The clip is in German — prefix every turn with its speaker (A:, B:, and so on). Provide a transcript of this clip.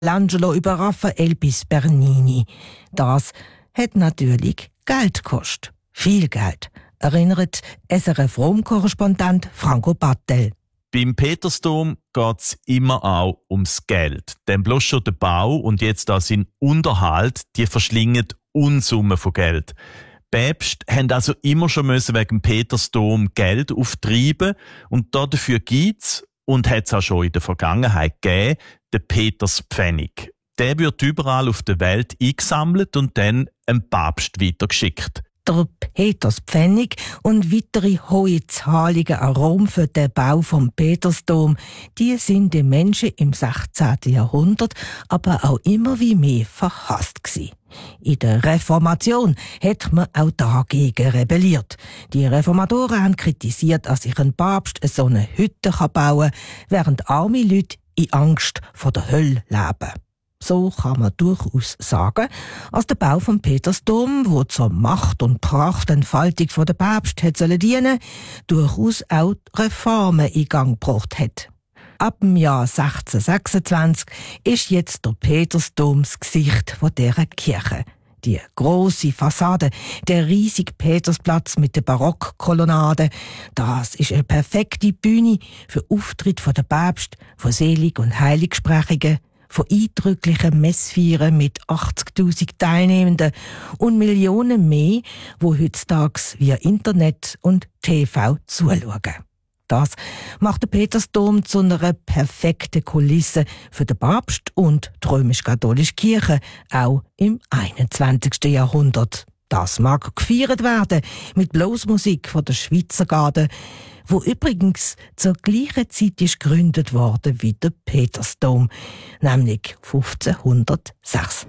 A: Michelangelo über Raphael bis Bernini. Das hat natürlich Geld gekostet. Viel Geld, erinnert SRF-Rom-Korrespondent Franco Battel.
B: Beim Petersdom geht's immer auch ums Geld. Denn bloß schon der Bau und jetzt auch sein Unterhalt, die verschlingen Unsummen von Geld. Päpste haben also immer schon wegen dem Petersdom Geld auftreiben und dafür gibt's, und hat es auch schon in der Vergangenheit gegeben, den Peterspfennig. Der wird überall auf der Welt eingesammelt und dann einem Papst weitergeschickt.
A: Der Peterspfennig und weitere hohe Zahlungen an Rom für den Bau vom Petersdom, die sind den Menschen im 16. Jahrhundert aber auch immer wie mehr verhasst gewesen. In der Reformation hat man auch dagegen rebelliert. Die Reformatoren haben kritisiert, dass sich ein Papst so eine Hütte bauen kann, während arme Leute in Angst vor der Hölle leben. So kann man durchaus sagen, dass der Bau vom Petersdom, wo zur Macht- und Prachtentfaltung der Päpste hätte dienen, durchaus auch Reformen in Gang gebracht hat. Ab dem Jahr 1626 ist jetzt der Petersdom das Gesicht dieser Kirche. Die grosse Fassade, der riesige Petersplatz mit der Barockkolonnade, das ist eine perfekte Bühne für Auftritte der Päpste, von Selig- und Heiligsprechungen, von eindrücklichen Messfeiern mit 80.000 Teilnehmenden und Millionen mehr, die heutzutage via Internet und TV zuschauen. Das macht der Petersdom zu einer perfekten Kulisse für den Papst und die römisch-katholische Kirche, auch im 21. Jahrhundert. Das mag gefeiert werden mit Bluesmusik von der Schweizer Garde, wo übrigens zur gleichen Zeit ist gegründet worden wie der Petersdom, nämlich 1506.